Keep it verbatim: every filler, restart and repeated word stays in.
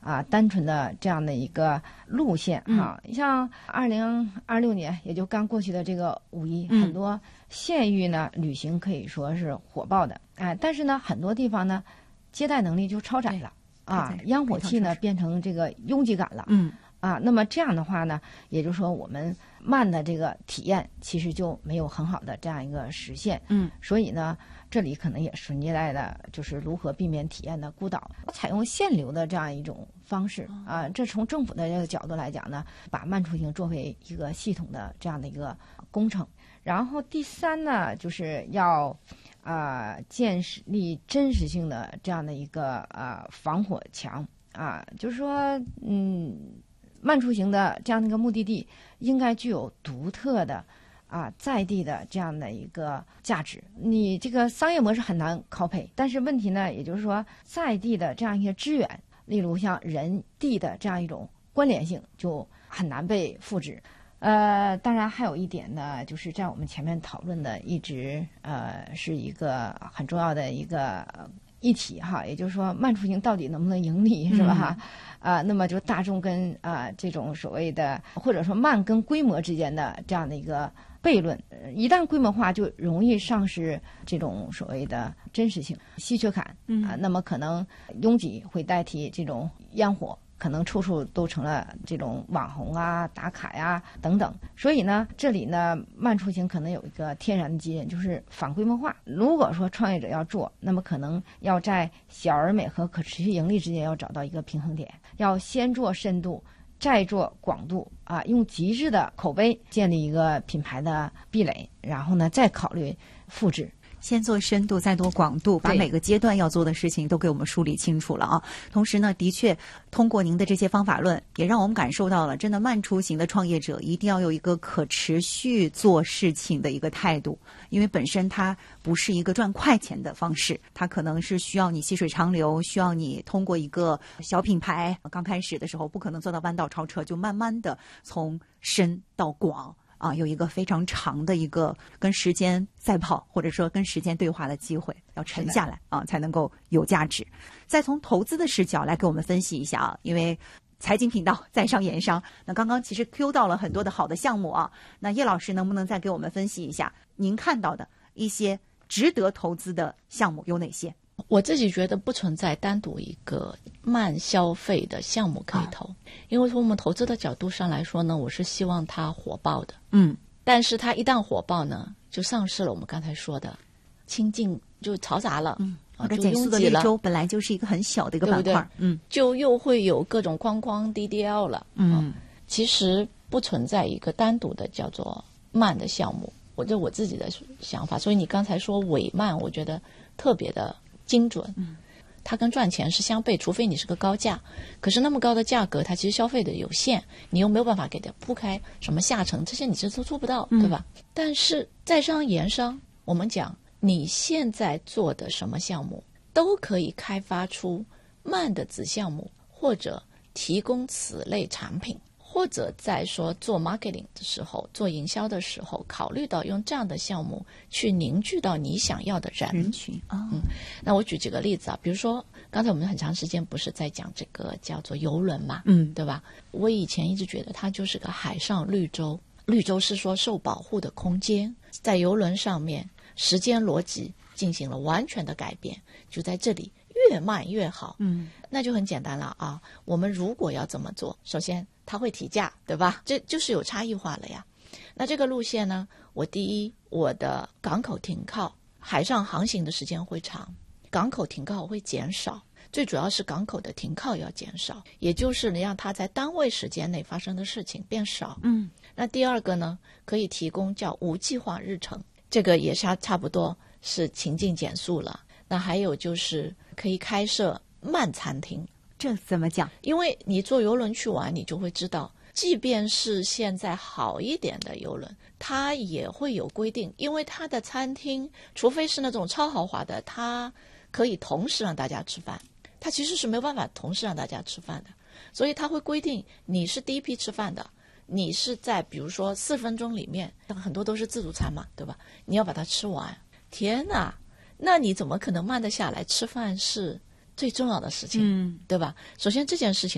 啊单纯的这样的一个路线啊。嗯、像二零二六年也就刚过去的这个五一，嗯、很多县域呢旅行可以说是火爆的，哎，但是呢很多地方呢接待能力就超载了啊，烟火气呢变成这个拥挤感了，嗯。啊，那么这样的话呢，也就是说我们慢的这个体验其实就没有很好的这样一个实现。嗯，所以呢，这里可能也顺带的就是如何避免体验的孤岛，采用限流的这样一种方式啊。这从政府的这个角度来讲呢，把慢出行作为一个系统的这样的一个工程。然后第三呢，就是要啊、呃、建立真实性的这样的一个啊、呃、防火墙啊，就是说嗯。慢出行的这样的一个目的地，应该具有独特的啊在地的这样的一个价值。你这个商业模式很难 copy， 但是问题呢，也就是说在地的这样一些资源，例如像人地的这样一种关联性，就很难被复制。呃，当然还有一点呢，就是在我们前面讨论的，一直呃是一个很重要的一个议题哈，也就是说慢出行到底能不能盈利，是吧？哈、嗯，啊、呃，那么就大众跟啊、呃、这种所谓的或者说慢跟规模之间的这样的一个悖论，一旦规模化，就容易丧失这种所谓的真实性、稀缺感，嗯啊、呃，那么可能拥挤会代替这种烟火。可能处处都成了这种网红啊、打卡呀、等等，所以呢，这里呢慢出行可能有一个天然的基因，就是反规模化。如果说创业者要做，那么可能要在小而美和可持续盈利之间要找到一个平衡点，要先做深度，再做广度啊，用极致的口碑建立一个品牌的壁垒，然后呢再考虑复制。 先做深度，再做广度，把每个阶段要做的事情都给我们梳理清楚了啊。同时呢，的确通过您的这些方法论，也让我们感受到了，真的慢出行的创业者一定要有一个可持续做事情的一个态度，因为本身它不是一个赚快钱的方式，它可能是需要你细水长流，需要你通过一个小品牌，刚开始的时候不可能做到弯道超车，就慢慢的从深到广。啊，有一个非常长的一个跟时间赛跑，或者说跟时间对话的机会，要沉下来啊，才能够有价值。再从投资的视角来给我们分析一下啊，因为财经频道在商言商，那刚刚其实 Q 到了很多的好的项目啊，那叶老师能不能再给我们分析一下您看到的一些值得投资的项目有哪些？ 我自己觉得不存在单独一个慢消费的项目可以投，啊、因为从我们投资的角度上来说呢，我是希望它火爆的，嗯，但是它一旦火爆呢，就丧失了我们刚才说的清静，就嘈杂了，嗯， 或者减速的绿洲本来就是一个很小的一个板块，对不对？ 嗯，就又会有各种框框 D D L 了，嗯、啊，其实不存在一个单独的叫做慢的项目，我这我自己的想法，所以你刚才说伪慢，我觉得特别的精准，嗯，它跟赚钱是相悖，除非你是个高价，可是那么高的价格，它其实消费的有限，你又没有办法给它铺开什么下沉，这些你这都做不到，对吧？嗯、但是在商言商，我们讲你现在做的什么项目，都可以开发出慢的子项目，或者提供此类产品。或者在说做 marketing 的时候，做营销的时候，考虑到用这样的项目去凝聚到你想要的人人群啊、哦。嗯， 那我举几个例子啊，比如说刚才我们很长时间不是在讲这个叫做邮轮嘛，嗯，对吧？我以前一直觉得它就是个海上绿洲，绿洲是说受保护的空间，在邮轮上面，时间逻辑进行了完全的改变，就在这里越慢越好。嗯，那就很简单了啊。我们如果要这么做，首先它会提价，对吧？这就是有差异化了呀。那这个路线呢，我第一，我的港口停靠，海上航行的时间会长，港口停靠会减少，最主要是港口的停靠要减少，也就是让它在单位时间内发生的事情变少。嗯，那第二个呢，可以提供叫无计划日程，这个也差差不多是情境减速了。那还有就是可以开设慢餐厅。 这怎么讲？ 因为你坐邮轮去玩，你就会知道，即便是现在好一点的邮轮，它也会有规定，因为它的餐厅，除非是那种超豪华的，它可以同时让大家吃饭，它其实是没有办法同时让大家吃饭的，所以它会规定你是第一批吃饭的，你是在比如说四分钟里面，很多都是自助餐嘛，对吧？你要把它吃完，天哪，那你怎么可能慢得下来？吃饭是最重要的事情，嗯，对吧？首先这件事情